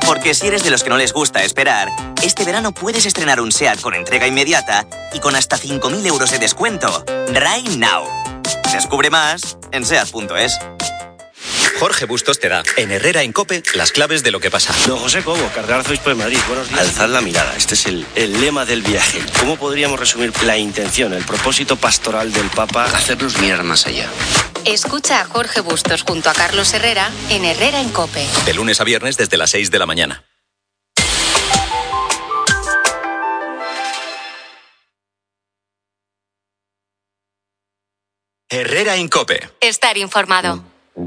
Porque si eres de los que no les gusta esperar, este verano puedes estrenar un SEAT con entrega inmediata y con hasta 5.000 euros de descuento. Right now. Descubre más en SEAT.es. Jorge Bustos te da, en Herrera en COPE, las claves de lo que pasa. Don José Cobo, cardenal arzobispo de Madrid, buenos días. Alzad la mirada, este es el lema del viaje. ¿Cómo podríamos resumir la intención, el propósito pastoral del Papa? Hacernos mirar más allá. Escucha a Jorge Bustos junto a Carlos Herrera en Herrera en COPE. De lunes a viernes desde las 6 de la mañana. Herrera en COPE. Estar informado.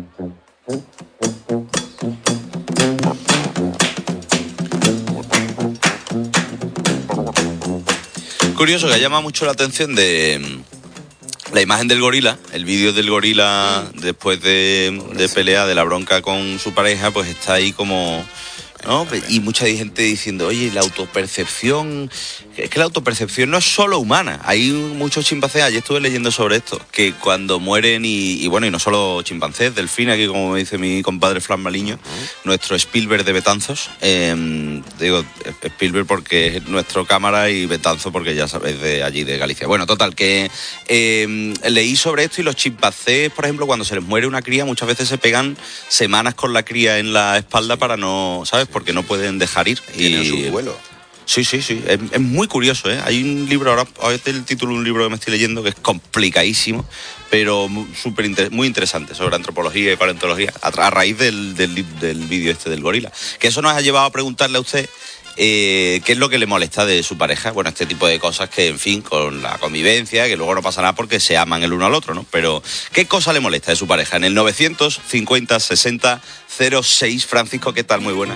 Curioso que llama mucho la atención de la imagen del gorila, el vídeo del gorila después de pelea, de la bronca con su pareja, pues está ahí como, ¿no? Y mucha gente diciendo, oye, la autopercepción, es que la autopercepción no es solo humana. Hay muchos chimpancés, ayer estuve leyendo sobre esto, que cuando mueren y no solo chimpancés, delfines, aquí como me dice mi compadre Fran Maliño, nuestro Spielberg de Betanzos, digo Spielberg porque es nuestro cámara y Betanzos porque ya sabéis de allí de Galicia. Bueno, total, que leí sobre esto y los chimpancés, por ejemplo, cuando se les muere una cría, muchas veces se pegan semanas con la cría en la espalda para no, ¿sabes? Porque no pueden dejar ir. Tienen su vuelo. Sí. Es muy curioso, ¿eh? Hay un libro, ahora es el título de un libro que me estoy leyendo que es complicadísimo, pero muy interesante sobre antropología y paleontología, a raíz del vídeo este del gorila. Que eso nos ha llevado a preguntarle a usted qué es lo que le molesta de su pareja. Bueno, este tipo de cosas que, en fin, con la convivencia, que luego no pasa nada porque se aman el uno al otro, ¿no? Pero, ¿qué cosa le molesta de su pareja? En el 950 60 06, Francisco, ¿qué tal? Muy buenas.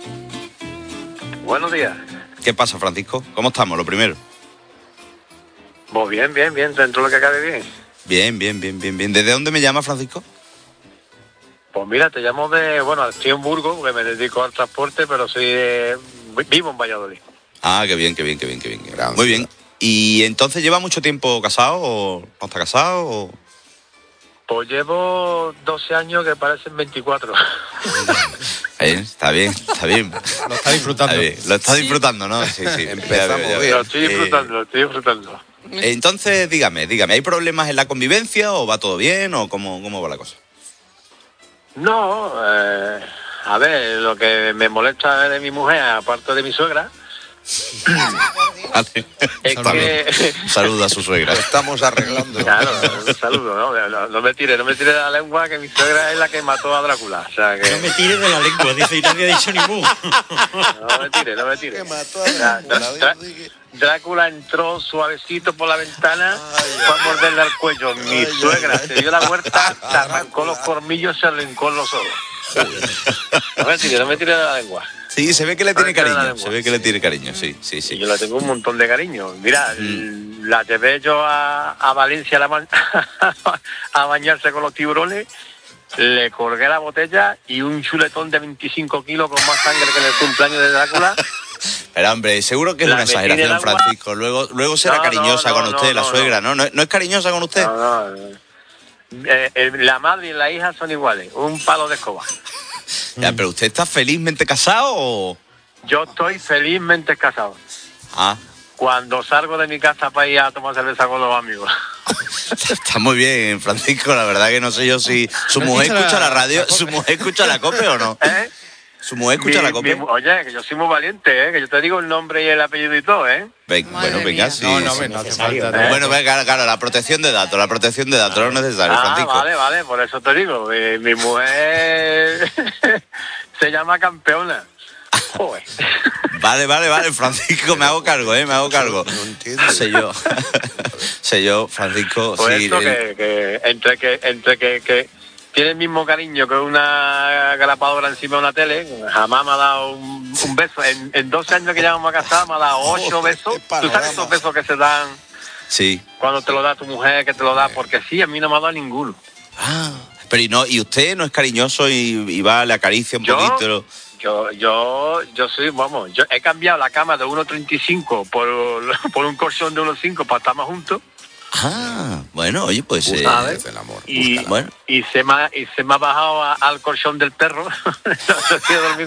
Buenos días. ¿Qué pasa, Francisco? ¿Cómo estamos, lo primero? Pues bien, dentro de lo que cabe bien. Bien. ¿Desde dónde me llama, Francisco? Pues mira, te llamo estoy en Burgos, porque me dedico al transporte, pero vivo en Valladolid. Ah, qué bien. Muy bien. ¿Y entonces lleva mucho tiempo casado o no está casado o...? Pues llevo 12 años que parecen 24. Está bien. Lo está disfrutando. Lo está disfrutando, ¿no? Sí. Empezamos bien. Lo estoy disfrutando. Entonces, dígame, ¿hay problemas en la convivencia o va todo bien o cómo va la cosa? No, a ver, lo que me molesta de mi mujer, aparte de mi suegra, Vale. es que... Saluda a su suegra. Lo estamos arreglando. Claro, un saludo, ¿no? No me tire de la lengua, que mi suegra es la que mató a Drácula. O sea, que... No me tire de la lengua, dice, y nadie ha dicho ni mu. No me tire. Que mató a Drácula. Drácula entró suavecito por la ventana, fue a morderle al cuello. Mi suegra se dio la vuelta, se arrancó los cornillos, se arrancó los ojos. No me tire de la lengua. Sí, se ve que le tiene cariño. Sí. Yo le tengo un montón de cariño. Mira, la llevé yo a Valencia a bañarse con los tiburones, le colgué la botella y un chuletón de 25 kilos con más sangre que en el cumpleaños de Drácula. Pero hombre, seguro que es una exageración, Francisco. Luego será cariñosa con usted, la suegra, ¿no? ¿No es cariñosa con usted? No. La madre y la hija son iguales, un palo de escoba. Ya, pero ¿usted está felizmente casado o...? Yo estoy felizmente casado. Ah. Cuando salgo de mi casa para ir a tomar cerveza con los amigos. Está muy bien, Francisco. La verdad que no sé yo si su mujer escucha la radio, su mujer escucha la COPE o no. ¿Su mujer escucha la COPE? Oye, que yo soy muy valiente, que yo te digo el nombre y el apellido y todo, Venga, sí. No hace falta. Bueno, claro, la protección de datos no es necesario, Francisco. Vale, por eso te digo, mi mujer se llama Campeona. Joder. Vale, Francisco, me hago cargo. No entiendo. Sé yo, Francisco. Pues sí, esto que entre que tiene el mismo cariño que una grapadora encima de una tele, jamás me ha dado un beso. En 12 años que llevamos a casar me ha dado 8 besos. ¿Tú sabes esos besos que se dan? Sí. Cuando te lo da tu mujer, que te lo da, porque sí, a mí no me ha dado ninguno. Ah, pero ¿y usted no es cariñoso y va, le acaricia un poquito? Yo soy, yo he cambiado la cama de 1,35 por un colchón de 1,5 para estar más juntos. Ah, bueno, oye, pues... El amor. Y se me ha bajado al colchón del perro.